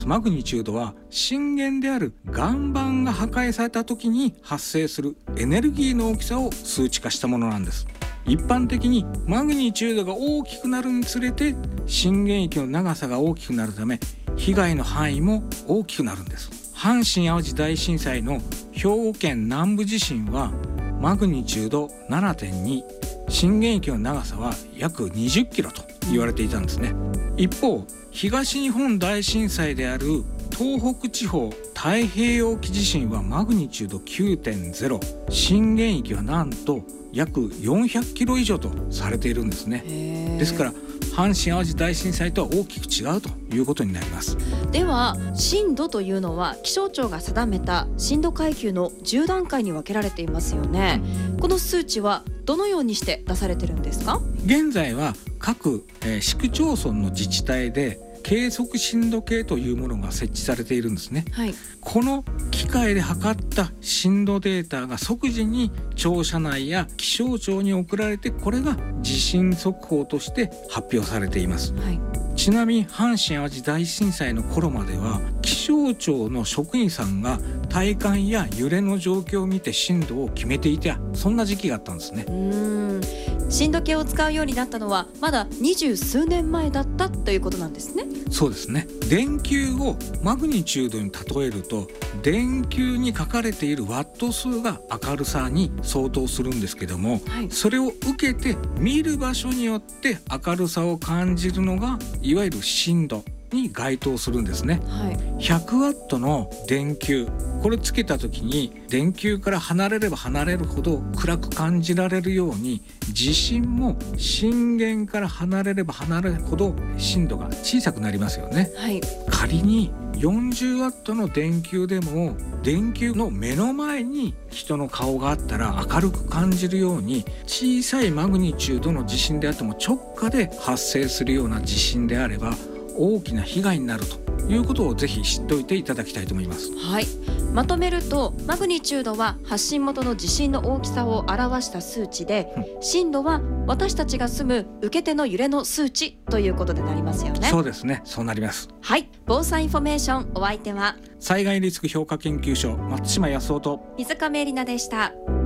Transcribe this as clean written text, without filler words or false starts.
マグニチュードは震源である岩盤が破壊された時に発生するエネルギーの大きさを数値化したものなんです。一般的にマグニチュードが大きくなるにつれて震源域の長さが大きくなるため被害の範囲も大きくなるんです。阪神・淡路大震災の兵庫県南部地震はマグニチュード 7.2、 震源域の長さは約20キロと言われていたんですね。一方、東日本大震災である東北地方太平洋沖地震はマグニチュード 9.0、 震源域はなんと約400キロ以上とされているんですね。ですから阪神・淡路大震災とは大きく違うということになります。 では震度というのは気象庁が定めた震度階級の10段階に分けられていますよね。この数値はどのようにして出されてるんですか？ 現在は各、市区町村の自治体で計測震度計というものが設置されているんですね。この機械で測った震度データが即時に庁舎内や気象庁に送られて、これが地震速報として発表されています。ちなみに阪神・淡路大震災の頃までは気象庁の職員さんが体感や揺れの状況を見て震度を決めていた、そんな時期があったんですね。 震度計を使うようになったのはまだ20数年前だったということなんですね。 そうですね。電球をマグニチュードに例えると、電球に書かれているワット数が明るさに相当するんですけども、それを受けて見る場所によって明るさを感じるのがいわゆる震度に該当するんですね。100ワットの電球、これつけた時に電球から離れれば離れるほど暗く感じられるように、地震も震源から離れれば離れるほど震度が小さくなりますよね。仮に40ワットの電球でも電球の目の前に人の顔があったら明るく感じるように、小さいマグニチュードの地震であっても直下で発生するような地震であれば大きな被害になるということをぜひ知っておいていただきたいと思います。 まとめると、マグニチュードは発信元の地震の大きさを表した数値で、震度は私たちが住む受け手の揺れの数値ということでなりますよね。 そうですね、そうなります。 防災インフォメーション、お相手は災害リスク評価研究所松島康夫と水上絵里奈でした。